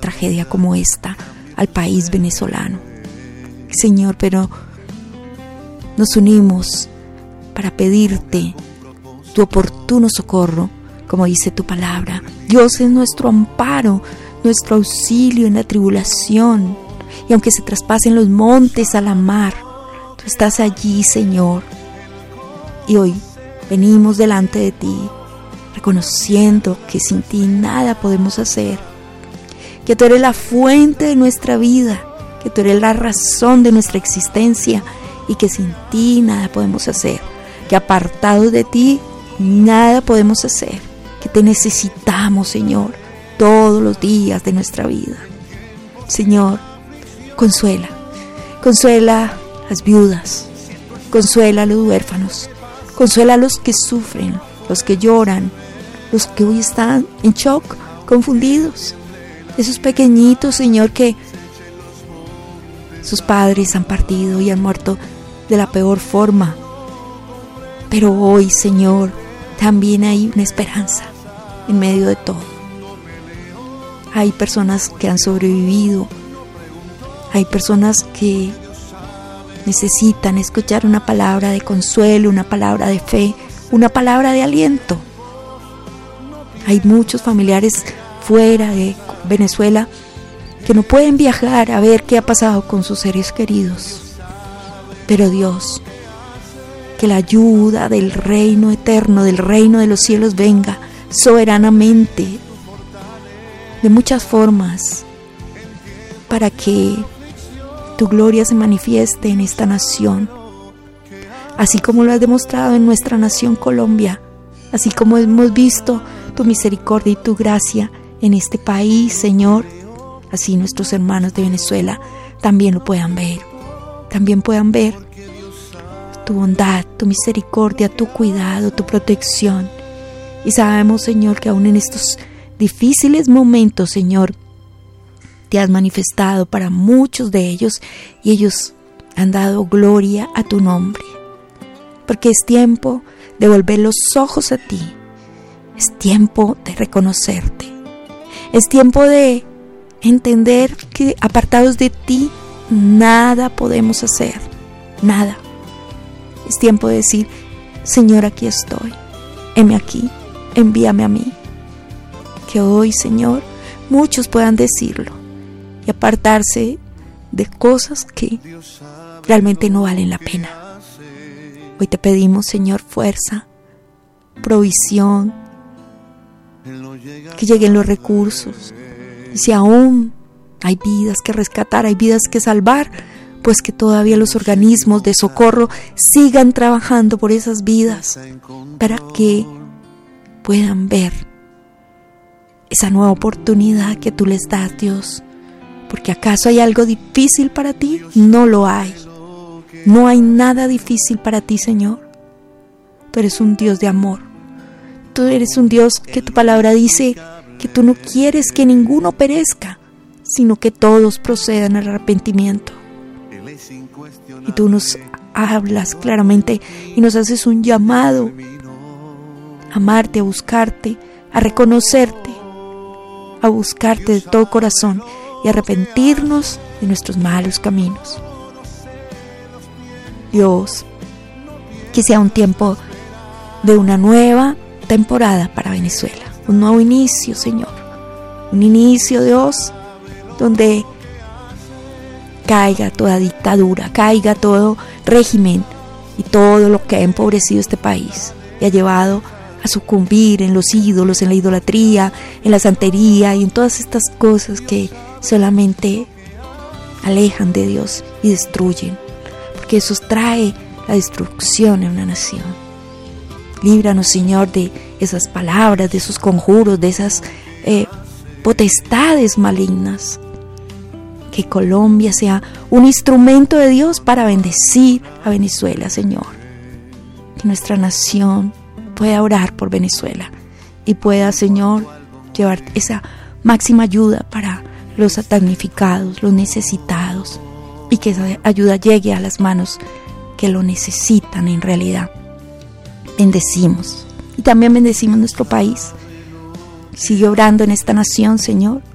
tragedia como esta al país venezolano. Señor, pero nos unimos para pedirte tu oportuno socorro, como dice tu palabra. Dios es nuestro amparo, nuestro auxilio en la tribulación. Y aunque se traspasen los montes a la mar, tú estás allí, Señor. Y hoy venimos delante de ti, reconociendo que sin ti nada podemos hacer, que tú eres la fuente de nuestra vida, que tú eres la razón de nuestra existencia y que sin ti nada podemos hacer, que apartados de ti nada podemos hacer, que te necesitamos, Señor, todos los días de nuestra vida. Señor, consuela a las viudas, consuela a los huérfanos, consuela a los que sufren, los que lloran, los que hoy están en shock, confundidos, esos pequeñitos, Señor, que sus padres han partido y han muerto de la peor forma. Pero hoy, Señor, también hay una esperanza en medio de todo. Hay personas que han sobrevivido. Hay personas que necesitan escuchar una palabra de consuelo, una palabra de fe, una palabra de aliento. Hay muchos familiares fuera de Venezuela que no pueden viajar a ver qué ha pasado con sus seres queridos. Pero Dios, que la ayuda del reino eterno, del reino de los cielos venga soberanamente, de muchas formas, para que tu gloria se manifieste en esta nación, así como lo has demostrado en nuestra nación Colombia, así como hemos visto tu misericordia y tu gracia en este país, Señor. Así nuestros hermanos de Venezuela también lo puedan ver, también puedan ver tu bondad, tu misericordia, tu cuidado, tu protección. Y sabemos, Señor, que aún en estos difíciles momentos, Señor, te has manifestado para muchos de ellos y ellos han dado gloria a tu nombre. Porque es tiempo de volver los ojos a ti, es tiempo de reconocerte, es tiempo de entender que apartados de ti nada podemos hacer, nada. Es tiempo de decir, Señor, aquí estoy, heme aquí, envíame a mí. Que hoy, Señor, muchos puedan decirlo y apartarse de cosas que realmente no valen la pena. Hoy te pedimos, Señor, fuerza, provisión, que lleguen los recursos. Y si aún hay vidas que rescatar, hay vidas que salvar, pues que todavía los organismos de socorro sigan trabajando por esas vidas para que puedan ver esa nueva oportunidad que tú les das, Dios. Porque ¿acaso hay algo difícil para ti? No lo hay. No hay nada difícil para ti, Señor. Tú eres un Dios de amor. Tú eres un Dios que tu palabra dice que tú no quieres que ninguno perezca, sino que todos procedan al arrepentimiento. Y tú nos hablas claramente y nos haces un llamado a amarte, a buscarte, a reconocerte, a buscarte de todo corazón y arrepentirnos de nuestros malos caminos. Dios, que sea un tiempo de una nueva temporada para Venezuela, un nuevo inicio, Señor, un inicio, Dios, donde caiga toda dictadura, caiga todo régimen y todo lo que ha empobrecido este país y ha llevado a sucumbir en los ídolos, en la idolatría, en la santería y en todas estas cosas que solamente alejan de Dios y destruyen, porque eso trae la destrucción en una nación. Líbranos, Señor, de esas palabras, de esos conjuros, de esas potestades malignas. Que Colombia sea un instrumento de Dios para bendecir a Venezuela, Señor. Que nuestra nación pueda orar por Venezuela y pueda, Señor, llevar esa máxima ayuda para los damnificados, los necesitados, y que esa ayuda llegue a las manos que lo necesitan en realidad. Bendecimos y también bendecimos nuestro país. Sigue obrando en esta nación, Señor.